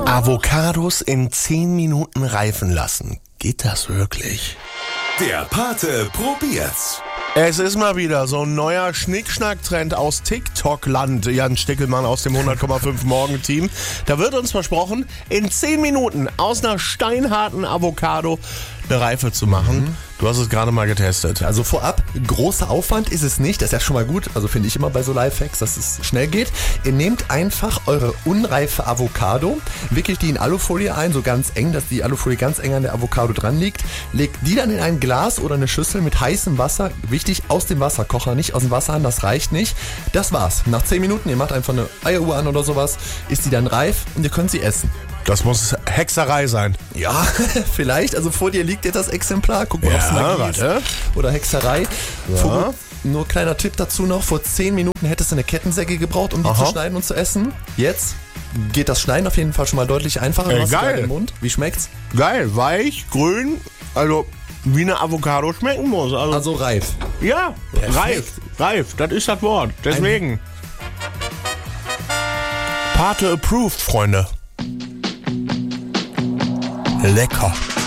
Avocados in 10 Minuten reifen lassen. Geht das wirklich? Der Pate probiert's. Es ist mal wieder so ein neuer Schnickschnack-Trend aus TikTok-Land. Jan Stickelmann aus dem 100,5 Morgen-Team. Da wird uns versprochen, in 10 Minuten aus einer steinharten Avocado eine Reife zu machen. Du hast es gerade mal getestet. Also vorab, großer Aufwand ist es nicht. Das ist ja schon mal gut. Also finde ich immer bei so Lifehacks, dass es schnell geht. Ihr nehmt einfach eure unreife Avocado, wickelt die in Alufolie ein, so ganz eng, dass die Alufolie ganz eng an der Avocado dran liegt. Legt die dann in ein Glas oder eine Schüssel mit heißem Wasser. Wichtig, aus dem Wasserkocher, nicht aus dem Wasserhahn, das reicht nicht. Das war's. Nach 10 Minuten, ihr macht einfach eine Eieruhr an oder sowas, ist die dann reif und ihr könnt sie essen. Das muss Hexerei sein. Ja, vielleicht. Also vor dir liegt jetzt das Exemplar. Guck mal, ob es Magie ist. Oder Hexerei. Ja. Nur kleiner Tipp dazu noch. Vor 10 Minuten hättest du eine Kettensäge gebraucht, um die zu schneiden und zu essen. Jetzt geht das Schneiden auf jeden Fall schon mal deutlich einfacher. Du hast geil. im Mund. Wie schmeckt's? Geil, weich, grün, also wie eine Avocado schmecken muss. Also reif. Ja, Perfekt. reif, das ist das Wort. Deswegen. Pate approved, Freunde. Lecker.